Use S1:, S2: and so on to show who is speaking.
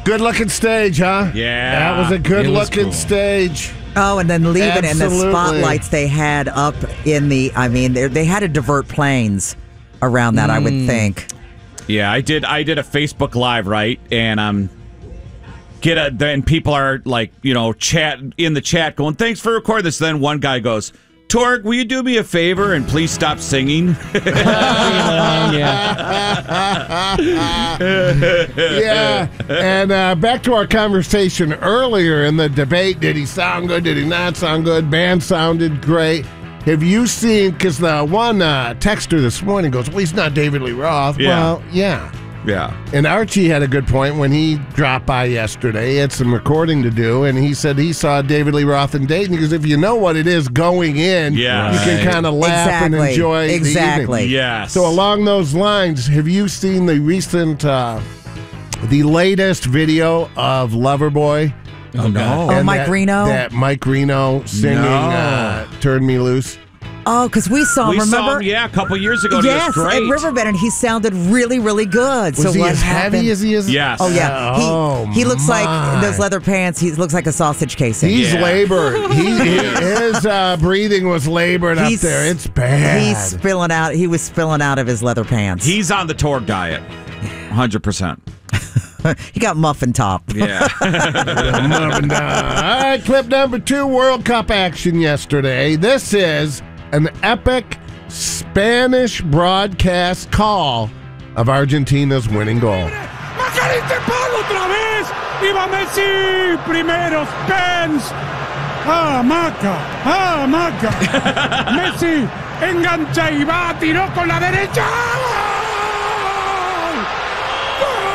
S1: Good-looking stage, huh?
S2: Yeah.
S1: That was a good-looking
S3: cool.
S1: stage.
S4: Oh, and then leaving in the
S1: Absolutely.
S4: spotlights they had up in the, they had to divert planes around that, I would think.
S2: Yeah, I did a Facebook Live, right? And then people are like, chat in the chat going, "Thanks for recording this." Then one guy goes, "Torg, will you do me a favor and please stop singing?"
S1: Yeah. And back to our conversation earlier in the debate. Did he sound good? Did he not sound good? Band sounded great. Have you seen, because the one texter this morning goes, "Well, he's not David Lee Roth."
S2: Yeah.
S1: Well, yeah.
S2: Yeah.
S1: And Archie had a good point when he dropped by yesterday. He had some recording to do, and he said he saw David Lee Roth in Dayton. Because if you know what it is going in,
S2: Yeah.
S1: you can kind of laugh and enjoy the evening.
S2: Yes.
S1: So along those lines, have you seen the recent, the latest video of Loverboy?
S3: Oh, no.
S4: Oh, Mike Reno?
S1: That Mike Reno singing Turn Me Loose.
S4: Oh, because we saw him,
S2: We
S4: remember?
S2: saw him, a couple years ago. And he was
S4: Yes,
S2: great.
S4: at Riverbend, and he sounded really, really good.
S1: Was
S4: so
S1: he
S4: what
S1: as
S4: happened?
S1: heavy as he is?
S2: Yes.
S4: Oh, yeah. He looks
S1: my.
S4: like those leather pants. He looks like a sausage casing.
S1: He's
S2: Yeah.
S1: labored. His breathing was labored up there. It's bad.
S4: He's spilling out. He was spilling out of his leather pants.
S2: He's on the Torg diet, 100%.
S4: He got muffin top.
S2: Yeah.
S1: All right, clip number 2, World Cup action yesterday. This is an epic Spanish broadcast call of Argentina's winning goal.
S5: ¡Macarite Pal otra vez! ¡Iba Messi! ¡Primeros Pens! ¡Ah, Maca! ¡Ah, Maca! Messi engancha y va, tiró con la derecha.